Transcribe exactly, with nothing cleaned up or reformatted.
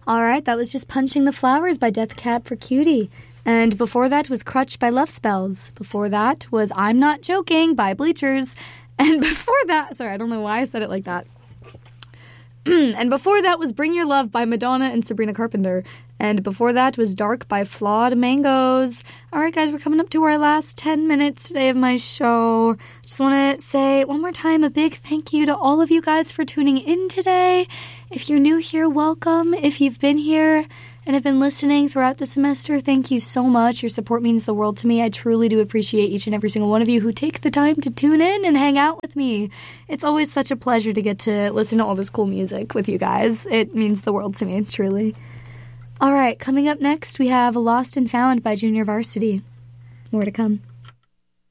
All right, that was just Punching the Flowers by Death Cab for Cutie. And before that was Crutch by Love Spells. Before that was I'm Not Joking by Bleachers. And before that, sorry, I don't know why I said it like that. And before that was Bring Your Love by Madonna and Sabrina Carpenter. And before that was Dark by Flawed Mangoes. All right, guys, we're coming up to our last ten minutes today of my show. Just want to say one more time a big thank you to all of you guys for tuning in today. If you're new here, welcome. If you've been here and have been listening throughout the semester, thank you so much. Your support means the world to me. I truly do appreciate each and every single one of you who take the time to tune in and hang out with me. It's always such a pleasure to get to listen to all this cool music with you guys. It means the world to me, truly. All right, coming up next, we have Lost and Found by Junior Varsity. More to come.